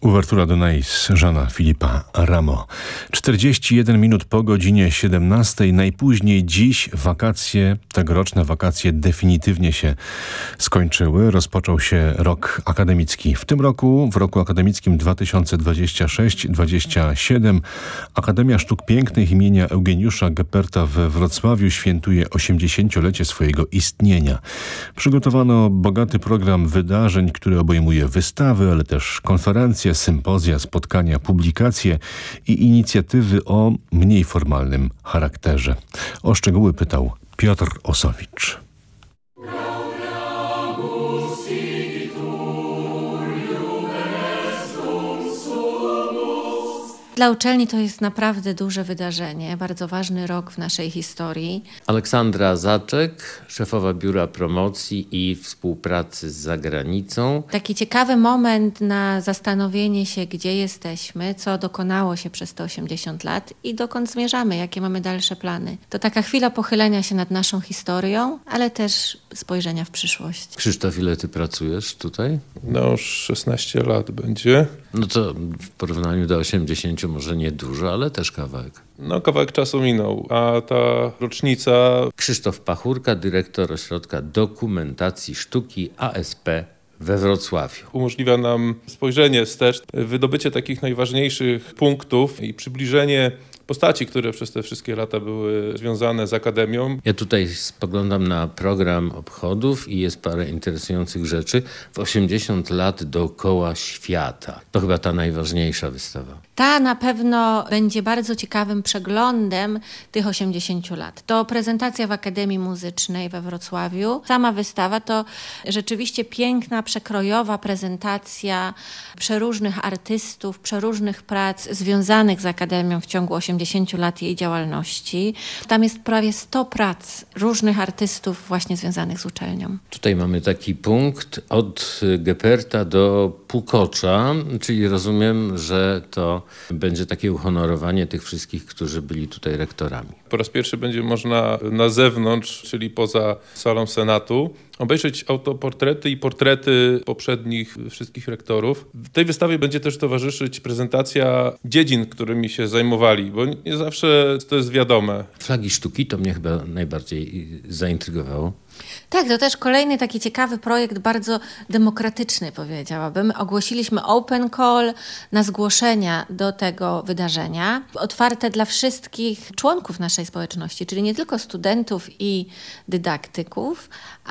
Uwertura do Nais Jeana Philippa Rameau. 41 minut po godzinie 17. Najpóźniej dziś tegoroczne wakacje definitywnie się skończyły. Rozpoczął się rok akademicki. W tym roku, w roku akademickim 2026-27, Akademia Sztuk Pięknych imienia Eugeniusza Geperta we Wrocławiu świętuje 80-lecie swojego istnienia. Przygotowano bogaty program wydarzeń, który obejmuje wystawy, ale też konferencje, sympozja, spotkania, publikacje i inicjatywy o mniej formalnym charakterze. O szczegóły pytał Piotr Osowicz. Dla uczelni to jest naprawdę duże wydarzenie, bardzo ważny rok w naszej historii. Aleksandra Zaczek, szefowa Biura Promocji i Współpracy z Zagranicą. Taki ciekawy moment na zastanowienie się, gdzie jesteśmy, co dokonało się przez te 80 lat i dokąd zmierzamy, jakie mamy dalsze plany. To taka chwila pochylenia się nad naszą historią, ale też spojrzenia w przyszłość. Krzysztof, ile ty pracujesz tutaj? No już 16 lat będzie. No to w porównaniu do 80 może nie dużo, ale też kawałek. No kawałek czasu minął, a ta rocznica... Krzysztof Pachurka, dyrektor Ośrodka Dokumentacji Sztuki ASP we Wrocławiu. Umożliwia nam spojrzenie wstecz, wydobycie takich najważniejszych punktów i przybliżenie postaci, które przez te wszystkie lata były związane z Akademią. Ja tutaj spoglądam na program obchodów i jest parę interesujących rzeczy. W 80 lat dookoła świata. To chyba ta najważniejsza wystawa. Ta na pewno będzie bardzo ciekawym przeglądem tych 80 lat. To prezentacja w Akademii Muzycznej we Wrocławiu. Sama wystawa to rzeczywiście piękna, przekrojowa prezentacja przeróżnych artystów, przeróżnych prac związanych z Akademią w ciągu 80 lat jej działalności. Tam jest prawie 100 prac różnych artystów właśnie związanych z uczelnią. Tutaj mamy taki punkt od Geperta do Pukocza, czyli rozumiem, że to będzie takie uhonorowanie tych wszystkich, którzy byli tutaj rektorami. Po raz pierwszy będzie można na zewnątrz, czyli poza salą Senatu, obejrzeć autoportrety i portrety poprzednich wszystkich rektorów. W tej wystawie będzie też towarzyszyć prezentacja dziedzin, którymi się zajmowali, bo nie zawsze to jest wiadome. Flagi sztuki to mnie chyba najbardziej zaintrygowało. Tak, to też kolejny taki ciekawy projekt, bardzo demokratyczny, powiedziałabym. Ogłosiliśmy open call na zgłoszenia do tego wydarzenia, otwarte dla wszystkich członków naszej społeczności, czyli nie tylko studentów i dydaktyków,